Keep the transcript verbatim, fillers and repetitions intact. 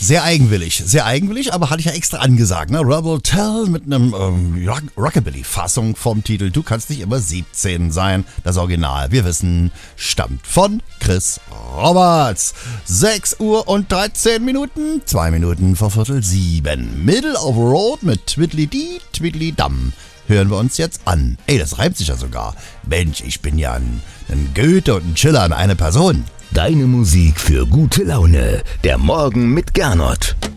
Sehr eigenwillig, sehr eigenwillig, aber hatte ich ja extra angesagt, ne? Rebel Tell mit einem ähm, Rock- Rockabilly-Fassung vom Titel Du kannst nicht immer siebzehn sein. Das Original, wir wissen, stammt von Chris Roberts. sechs Uhr und dreizehn Minuten, zwei Minuten vor Viertel sieben. Middle of Road mit Twiddly-Dee, Twiddly-Dum. Hören wir uns jetzt an. Ey, das reimt sich ja sogar. Mensch, ich bin ja ein, ein Goethe und ein Schiller in eine Person. Deine Musik für gute Laune. Der Morgen mit Gernot.